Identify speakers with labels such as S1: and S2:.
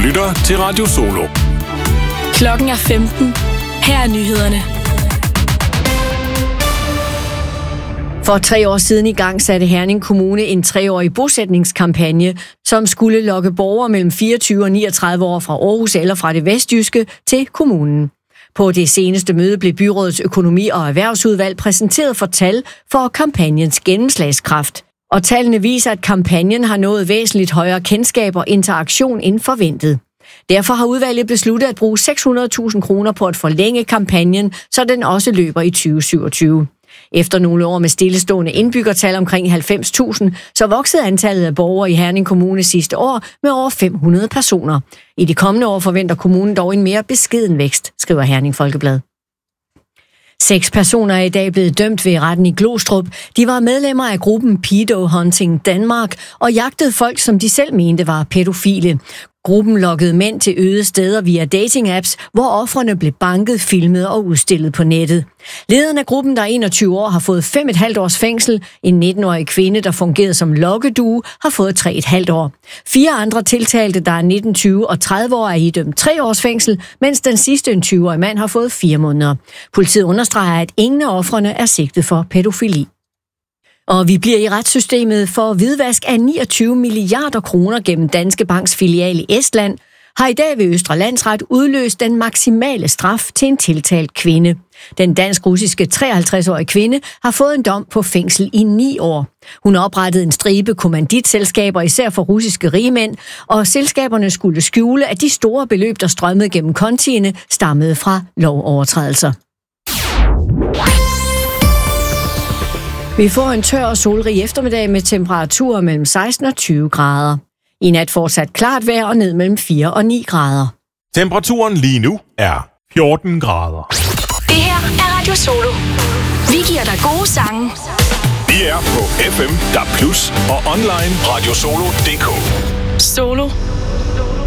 S1: lytter til Radio Solo.
S2: Klokken er 15. Her er nyhederne.
S3: For 3 år siden i gang satte Herning Kommune en 3-årig bosætningskampagne, som skulle lokke borgere mellem 24 og 39 år fra Aarhus eller fra det vestjyske til kommunen. På det seneste møde blev byrådets økonomi- og erhvervsudvalg præsenteret for tal for kampagnens gennemslagskraft. Og tallene viser, at kampagnen har nået væsentligt højere kendskab og interaktion end forventet. Derfor har udvalget besluttet at bruge 600.000 kroner på at forlænge kampagnen, så den også løber i 2027. Efter nogle år med stillestående indbyggertal omkring 90.000, så voksede antallet af borgere i Herning Kommune sidste år med over 500 personer. I de kommende år forventer kommunen dog en mere beskeden vækst, skriver Herning Folkeblad. 6 personer er i dag blevet dømt ved retten i Glostrup. De var medlemmer af gruppen Pedo Hunting Danmark og jagtede folk, som de selv mente var pædofile. Gruppen lokkede mænd til øde steder via dating-apps, hvor ofrene blev banket, filmet og udstillet på nettet. Lederen af gruppen, der er 21 år, har fået 5,5 års fængsel. En 19-årig kvinde, der fungerede som lokkedue, har fået 3,5 år. 4 andre tiltalte, der er 19, 20 og 30 år, er idømt 3 års fængsel, mens den sidste, en 20-årig mand, har fået 4 måneder. Politiet understreger, at ingen af ofrene er sigtet for pædofili. Og vi bliver i retssystemet for hvidvask af 29 milliarder kroner gennem Danske Banks filial i Estland, har i dag ved Østre Landsret udløst den maksimale straf til en tiltalt kvinde. Den dansk-russiske 53-årige kvinde har fået en dom på fængsel i 9 år. Hun oprettede en stribe kommanditselskaber, især for russiske rigmænd, og selskaberne skulle skjule, at de store beløb, der strømmede gennem kontiene, stammede fra lovovertrædelser. Vi får en tør og solrig eftermiddag med temperaturer mellem 16 og 20 grader. I nat fortsat klart vejr og ned mellem 4 og 9 grader.
S1: Temperaturen lige nu er 14 grader.
S2: Det her er Radio Solo. Vi giver dig gode sange.
S1: Vi er på FM, DAB+, og online radiosolo.dk.
S2: Solo